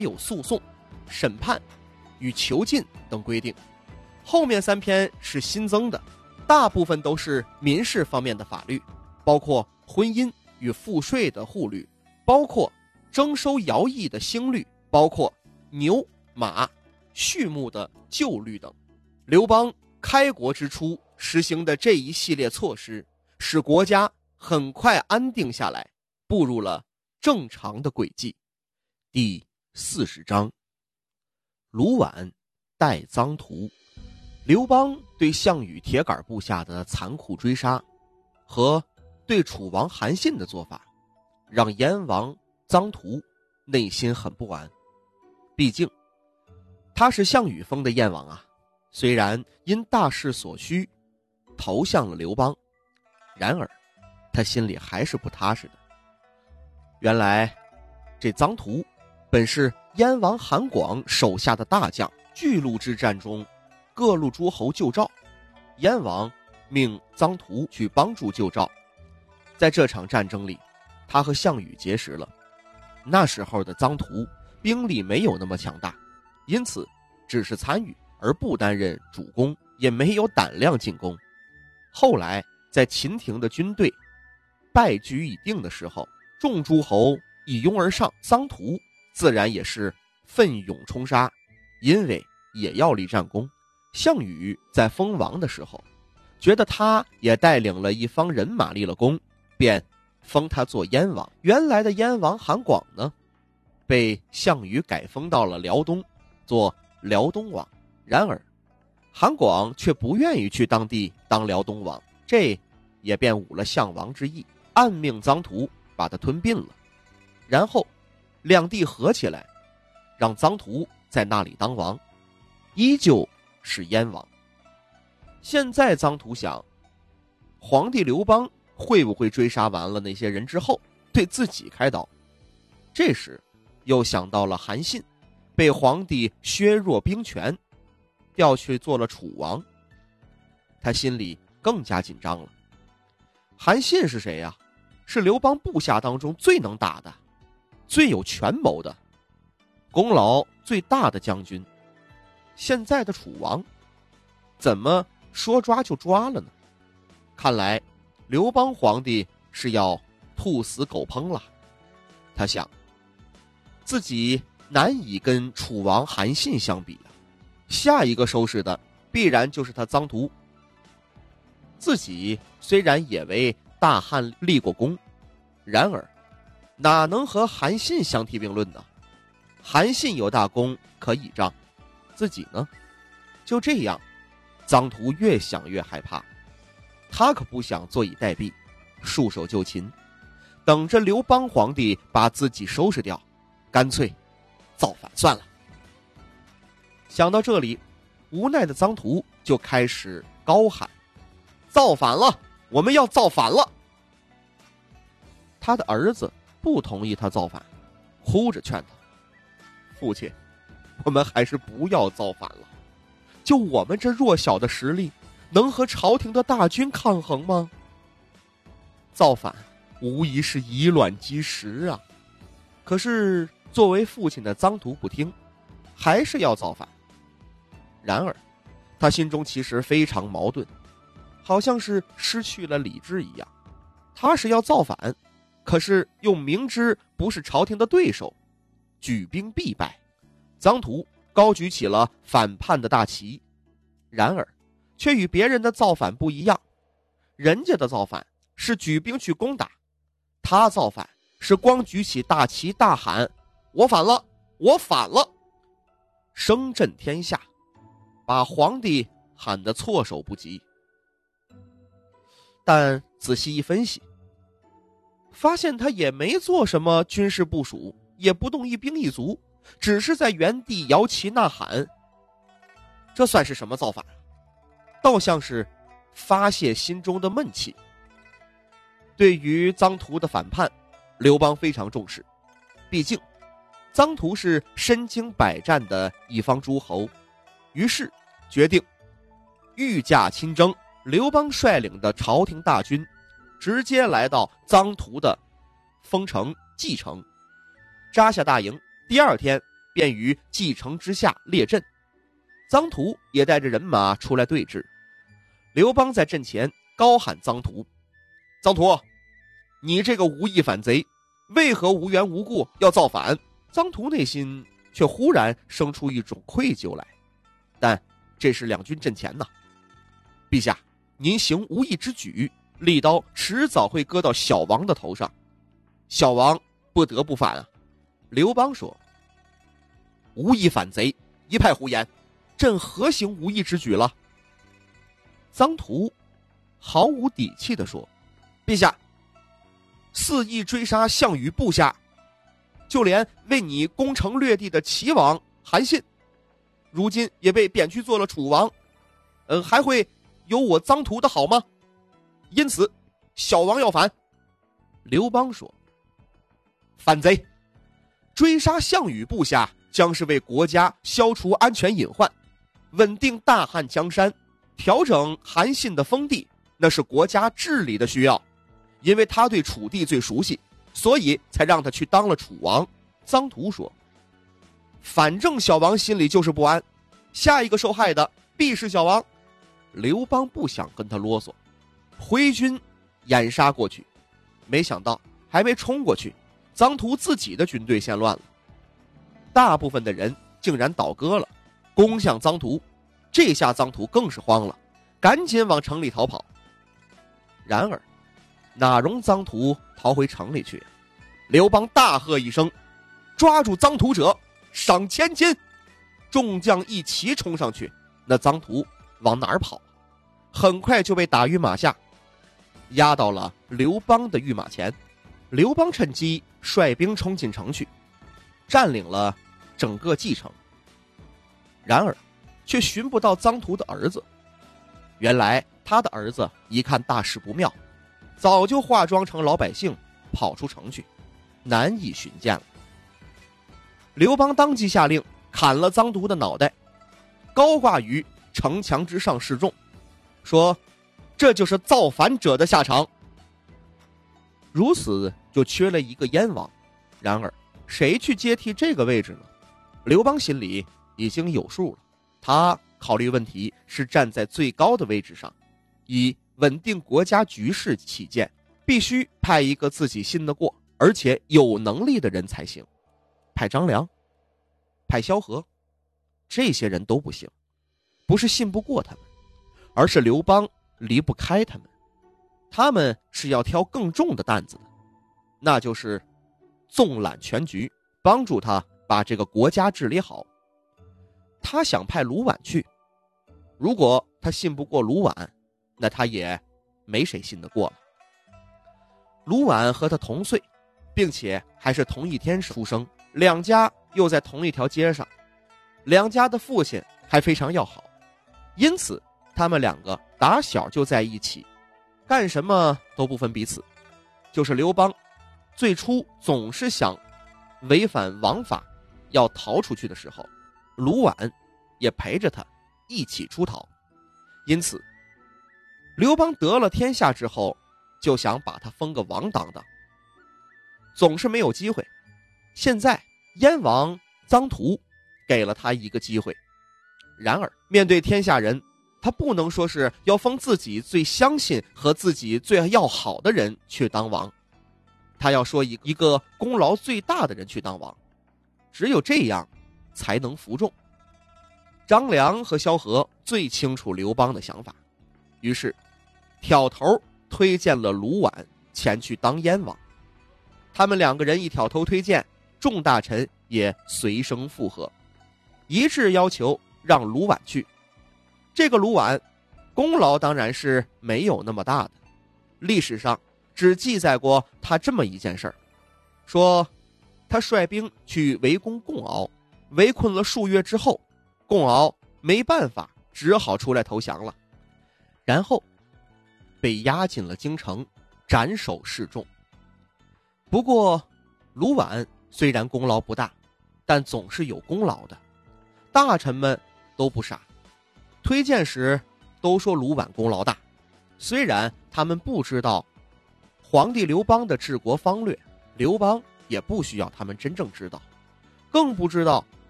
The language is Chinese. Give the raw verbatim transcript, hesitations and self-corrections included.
有诉讼、审判与囚禁等规定。后面三篇是新增的，大部分都是民事方面的法律，包括婚姻与赋税的户律，包括征收徭役的兴律，包括牛马畜牧的旧律等。刘邦开国之初实行的这一系列措施，使国家很快安定下来，步入了正常的轨迹。第四十章，卢绾代臧荼。刘邦对项羽铁杆部下的残酷追杀和对楚王韩信的做法，让燕王臧荼内心很不安。毕竟他是项羽封的燕王啊，虽然因大势所需投向了刘邦，然而他心里还是不踏实的。原来这臧荼本是燕王韩广手下的大将，巨鹿之战中各路诸侯救赵，燕王命臧荼去帮助救赵。在这场战争里，他和项羽结识了。那时候的臧荼兵力没有那么强大，因此只是参与而不担任主攻，也没有胆量进攻。后来在秦庭的军队败局已定的时候，众诸侯一拥而上，臧荼自然也是奋勇冲杀，因为也要立战功。项羽在封王的时候，觉得他也带领了一方人马立了功，便封他做燕王。原来的燕王韩广呢，被项羽改封到了辽东，做辽东王。然而韩广却不愿意去当地当辽东王，这也便误了项王之意，暗命臧荼把他吞并了。然后两地合起来，让臧荼在那里当王，依旧是燕王。现在臧荼想，皇帝刘邦会不会追杀完了那些人之后对自己开刀？这时又想到了韩信被皇帝削弱兵权，调去做了楚王，他心里更加紧张了。韩信是谁呀？是刘邦部下当中最能打的，最有权谋的，功劳最大的将军。现在的楚王怎么说抓就抓了呢？看来刘邦皇帝是要兔死狗烹了。他想，自己难以跟楚王韩信相比啊，下一个收拾的必然就是他臧荼。自己虽然也为大汉立过功，然而哪能和韩信相提并论呢？韩信有大功可倚仗，自己呢？就这样，臧荼越想越害怕。他可不想坐以待毙，束手就擒，等着刘邦皇帝把自己收拾掉，干脆造反算了。想到这里，无奈的臧荼就开始高喊：造反了，我们要造反了！他的儿子不同意他造反，哭着劝他：父亲，我们还是不要造反了，就我们这弱小的实力，能和朝廷的大军抗衡吗？造反无疑是以卵击石啊！可是作为父亲的臧荼不听，还是要造反。然而他心中其实非常矛盾，好像是失去了理智一样。他是要造反，可是又明知不是朝廷的对手，举兵必败。臧荼高举起了反叛的大旗，然而却与别人的造反不一样。人家的造反是举兵去攻打，他造反是光举起大旗大喊：我反了，我反了，声震天下，把皇帝喊得措手不及。但仔细一分析，发现他也没做什么军事部署，也不动一兵一卒，只是在原地摇旗呐喊。这算是什么造反？倒像是发泄心中的闷气。对于臧荼的反叛，刘邦非常重视，毕竟臧荼是身经百战的一方诸侯，于是决定御驾亲征。刘邦率领的朝廷大军直接来到臧荼的封城蓟城，扎下大营。第二天便于蓟城之下列阵。臧荼也带着人马出来对峙。刘邦在阵前高喊臧荼：臧荼，你这个无义反贼，为何无缘无故要造反？臧荼内心却忽然生出一种愧疚来，但这是两军阵前呐。陛下，您行无义之举，利刀迟早会割到小王的头上，小王不得不反啊。刘邦说：无义反贼，一派胡言，朕何行无义之举了？臧荼毫无底气地说：陛下，肆意追杀项羽部下，就连为你攻城略地的齐王韩信，如今也被贬去做了楚王，呃，还会有我臧荼的好吗？因此小王要反。刘邦说：反贼，追杀项羽部下将是为国家消除安全隐患，稳定大汉江山，调整韩信的封地，那是国家治理的需要。因为他对楚地最熟悉，所以才让他去当了楚王。臧荼说：反正小王心里就是不安，下一个受害的必是小王。刘邦不想跟他啰嗦，挥军掩杀过去，没想到还没冲过去，臧荼自己的军队先乱了，大部分的人竟然倒戈了，攻向臧荼。这下臧荼更是慌了，赶紧往城里逃跑。然而哪容臧荼逃回城里去？刘邦大喝一声：抓住臧荼者赏千金！众将一齐冲上去，那臧荼往哪儿跑？很快就被打于马下，押到了刘邦的御马前。刘邦趁机率兵冲进城去，占领了整个蓟城。然而却寻不到臧荼的儿子。原来他的儿子一看大事不妙，早就化妆成老百姓跑出城去，难以寻见了。刘邦当即下令砍了臧荼的脑袋，高挂于城墙之上示众，说这就是造反者的下场。如此就缺了一个燕王，然而谁去接替这个位置呢？刘邦心里已经有数了，他考虑问题是站在最高的位置上，以稳定国家局势起见，必须派一个自己信得过而且有能力的人才行。派张良，派萧何，这些人都不行，不是信不过他们，而是刘邦离不开他们。他们是要挑更重的担子的，那就是纵揽全局，帮助他把这个国家治理好。他想派卢绾去，如果他信不过卢绾，那他也没谁信得过了。卢绾和他同岁，并且还是同一天出生，两家又在同一条街上，两家的父亲还非常要好，因此他们两个打小就在一起，干什么都不分彼此。就是刘邦最初总是想违反王法要逃出去的时候，卢绾也陪着他一起出逃。因此刘邦得了天下之后，就想把他封个王当当，总是没有机会。现在燕王臧荼给了他一个机会，然而面对天下人，他不能说是要封自己最相信和自己最要好的人去当王，他要说一一个功劳最大的人去当王，只有这样才能服众。张良和萧何最清楚刘邦的想法，于是挑头推荐了卢绾前去当燕王。他们两个人一挑头推荐，众大臣也随声附和，一致要求让卢绾去。这个卢绾功劳当然是没有那么大的，历史上只记载过他这么一件事儿，说他率兵去围攻贡敖，围困了数月之后，贡敖没办法，只好出来投降了，然后被押进了京城，斩首示众。不过卢绾虽然功劳不大，但总是有功劳的，大臣们都不傻，推荐时都说卢绾功劳大，虽然他们不知道皇帝刘邦的治国方略，刘邦也不需要他们真正知道，更不知道